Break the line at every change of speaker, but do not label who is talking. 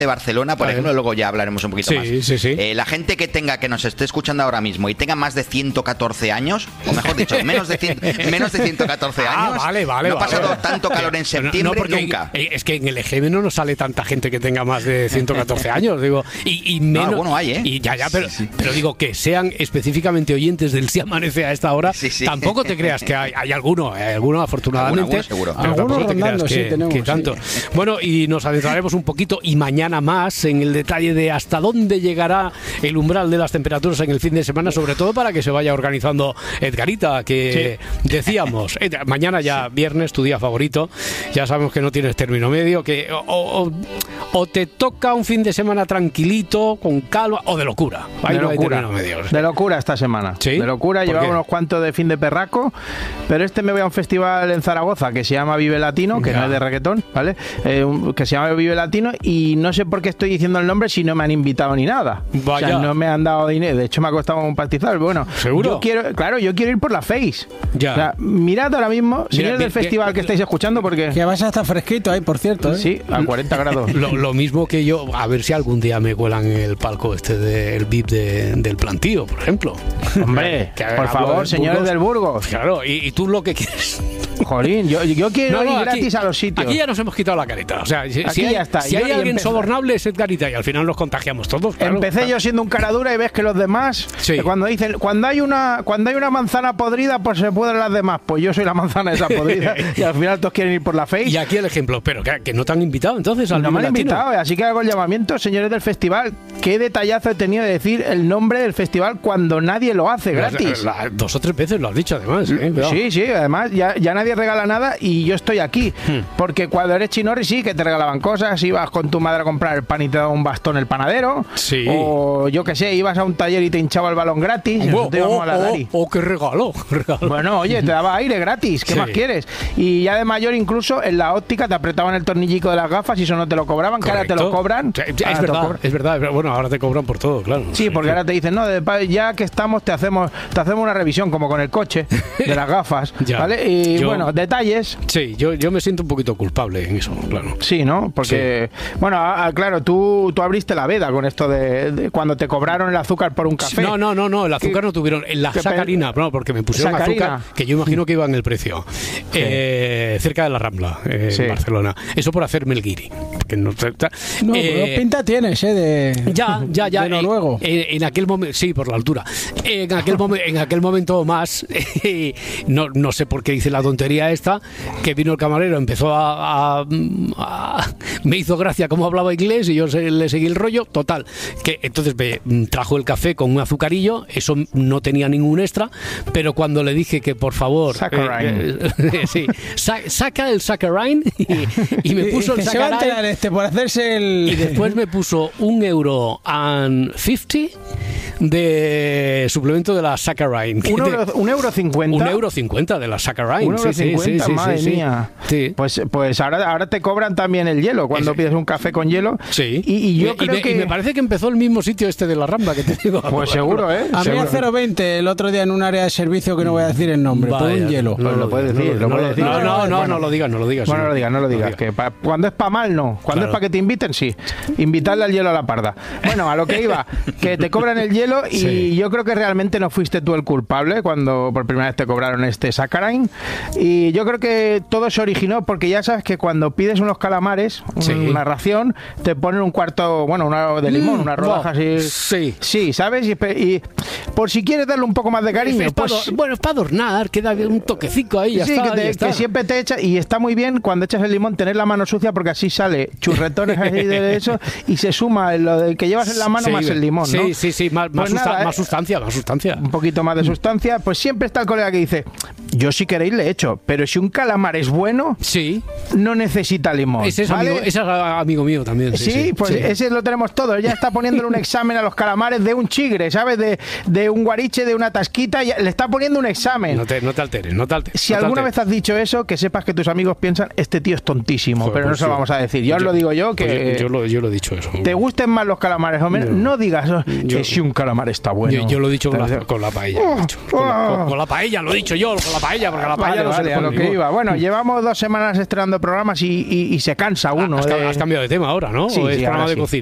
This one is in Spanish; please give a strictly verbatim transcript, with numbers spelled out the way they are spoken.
de Barcelona, por ejemplo, luego ya hablaremos un poquito
sí,
más.
Sí, sí.
Eh, la gente que tenga, que nos esté escuchando ahora mismo y tenga más de ciento catorce años, o mejor dicho, menos de, cien, menos de ciento catorce años,
ah, vale, vale,
no ha pasado
vale.
tanto calor en septiembre
no, porque
nunca.
Es que en el E G M no nos sale tanta gente que tenga más de ciento catorce años, digo, y, y menos.
No, bueno, hay, ¿eh?
Y ya, ya, pero,
sí, sí.
pero digo que sean específicamente oyentes del Si Amanece a esta hora,
sí, sí.
tampoco te creas que hay, hay alguno, hay alguno afortunadamente,
alguno, seguro.
pero
Algunos
tampoco te
rondando,
creas que,
sí, tenemos,
que tanto.
sí.
Bueno, y nos adentraremos un poquito y mañana más en el detalle de hasta dónde llegará el umbral de las temperaturas en el fin de semana, sobre todo para que se vaya organizando Edgarita, que sí. decíamos, eh, mañana ya viernes, tu día favorito, ya sabemos que no tienes término medio, que o, o, o te toca un fin de semana tranquilito, con calma, o de locura. Ahí
de
no
locura,
hay término medio.
de locura esta semana.
¿Sí?
De locura, llevaba
qué?
unos cuantos de fin de perraco, pero este me voy a un festival en Zaragoza que se llama Vive Latino, que ya. no es de reggaetón, ¿vale? Eh, un, que se llama Vive Latino, y no sé por qué estoy diciendo el nombre si no me han invitado ni nada.
Vaya.
O sea, no me han dado dinero. De hecho, me ha costado un pastizal. Bueno,
¿seguro?
Yo quiero, claro, yo quiero ir por la Face.
Ya.
O sea, mirad ahora mismo, señores del festival que, que estáis escuchando, porque...
Que vas a estar fresquito ahí, por cierto, ¿eh?
Sí, a cuarenta grados.
Lo, lo mismo que yo, a ver si algún día me cuelan el palco este del V I P de, del plantío, por ejemplo.
Hombre,
que
por favor,
del
señores
Burgos.
del Burgos.
Claro, y, y tú lo que quieres...
Jolín, yo, yo quiero
No, no,
ir
aquí,
gratis a los sitios.
Aquí ya nos hemos quitado la careta. O sea, si,
Aquí
si hay,
ya está.
si
Yo-
hay
y
alguien
empecé-
sobornable es Edgarita, y al final nos contagiamos todos. Claro,
Empecé
claro.
yo siendo un cara dura y ves que los demás,
Sí.
que cuando dicen, cuando hay una cuando hay una manzana podrida, pues se pudren las demás. Pues yo soy la manzana esa podrida y al final todos quieren ir por la Face.
Y aquí el ejemplo, pero que, que no te han invitado entonces al
No me han
Vive Latino.
invitado, así que hago el llamamiento, señores del festival. Qué detallazo he tenido de decir el nombre del festival cuando nadie lo hace gratis.
La- la- dos o tres veces lo has dicho además. ¿eh? Cuidado.
Sí, sí, además ya, ya nadie regala nada y yo estoy aquí.
Hmm.
Porque cuando eres chinorri sí que te regalaban cosas, ibas con tu madre a comprar el pan y te daba un bastón el panadero.
Sí.
O yo que sé, ibas a un taller y te hinchaba el balón gratis. y
Oh,
nosotros íbamos
oh,
a la
oh,
Dari.
oh, qué regalo, qué regalo.
Bueno, oye, te daba aire gratis, ¿qué
Sí.
más quieres? Y ya de mayor incluso en la óptica te apretaban el tornillico de las gafas y eso no te lo cobraban, que ahora te lo
Correcto.
cobran.
Sí,
Ahora
es
te lo
verdad,
cobran.
es verdad, es verdad. Bueno, ahora te cobran por todo, claro.
Sí, porque ahora te dicen, no, de pa- ya que estamos te hacemos te hacemos una revisión como con el coche de las gafas,
Ya.
¿vale? Y
Yo-
bueno, detalles.
Sí, yo, yo me siento un poquito culpable en eso, claro.
Sí, ¿no? Porque, bueno, a- a- claro, tú, tú abriste la veda con esto de, de cuando te cobraron el azúcar por un café.
No, no, no, no, el azúcar
¿Qué-
no tuvieron. En la
qué pe-
sacarina, no, porque me pusieron
Sacarina.
azúcar que yo imagino que iba en el precio. Eh, cerca de la Rambla, eh,
Sí.
en Barcelona. Eso por hacerme el guiri. Porque no,
No,
eh,
pero pinta tienes, ¿eh? De,
Ya, ya, ya.
de noruego.
En, en aquel momento, sí, por la altura. En aquel, momen- en aquel momento más, no, no sé por qué hice la tontería esta, que vino el camarero, empezó a, a- a- me hizo gracia cómo hablaba inglés y yo se- le seguí el rollo, total. Que entonces me trajo el café con un azucarillo, eso no tenía ningún extra, pero cuando le dije que por favor,
Saccharine.
eh, eh, sí, sa- saca el saccharine y, y me puso
que
el
se va a
saccharine.
enterar este por hacerse el...
Y después me puso un euro and fifty de suplemento de la saccharine.
Un euro, un euro cincuenta.
Un euro cincuenta de la saccharine.
Un euro
sí, sí,
cincuenta,
sí, sí,
madre
sí, sí.
mía.
Sí.
Pues, pues ahora, ahora te cobran también el hielo cuando
Ese.
pides un café con hielo.
Sí.
Y, y yo
y,
creo
me,
que.
y me parece que empezó el mismo sitio este de la Rambla que te digo.
Pues seguro, ¿eh?
A mí
Seguro.
a cero veinte el otro día en un área de servicio que no voy a decir el nombre, por
Vaya,
un hielo.
Pues lo puedes decir, lo
no,
puedes decir.
No, no, no,
Bueno.
no lo digas, no lo digas.
Bueno, no lo digas, no lo digas.
digas.
Que pa- cuando es para mal, no. Cuando
Claro.
es para que te inviten, sí. Invitarle al hielo a la parda. Bueno, a lo que iba, que te cobran el hielo y
Sí.
yo creo que realmente no fuiste tú el culpable cuando por primera vez te cobraron este saccharine. Y yo creo que todo se originó porque ya sabes que cuando pides unos calamares,
Sí.
una ración, te ponen un cuarto, bueno, una de limón,
Mm,
una rodaja así.
sí.
Sí, ¿sabes? Y, pe- y por si quieres darle un poco más de cariño,
Es pa'
pues...
ador- bueno, es para adornar, queda un toquecico ahí, ya
Sí,
está,
que, te-
ya está.
que siempre te echa y está muy bien cuando echas el limón tener la mano sucia porque así sale churretones así de eso y se suma lo de que llevas en la mano
Sí,
más el limón, ¿no?
Sí, sí, sí, más, más,
Pues
susta-
nada,
más
eh,
sustancia, más sustancia.
un poquito más de sustancia, pues siempre está el colega que dice, yo si queréis le echo, pero si un calamar es bueno,
Sí,
no necesita limón.
ese es,
¿vale?
amigo, ese es amigo mío también. Sí,
Sí,
sí,
pues
sí.
ese lo tenemos todos. Ya está poniéndole un examen a los calamares de un chigre, ¿sabes? De, de un guariche, de una tasquita, ya- le está poniendo un examen.
No te, no te alteres, no te alteres.
Si
no te
alguna
alteres.
vez has dicho eso, que sepas que tus amigos piensan, este tío es tontísimo,
Joder,
pero no
pues
se lo
sí.
vamos a decir. Yo os lo digo yo, que
Pues yo, yo lo, yo lo he dicho eso.
te gusten más los calamares o menos,
Yo-
no digas oh,
yo-
que si un calamar está bueno.
Yo, yo lo he dicho con la, con la paella. lo he dicho. Con, la, con- con la paella, lo he dicho yo, con la paella, porque a la paella
Vale,
no se
vale,
le
a
pone
lo que
limón.
iba. Bueno, llevamos dos semanas estrenando programas y, y, y se cansa uno.
Has,
de...
has cambiado de tema ahora, ¿no?
Sí,
¿O es
sí,
programa
ahora
de
sí.
cocina?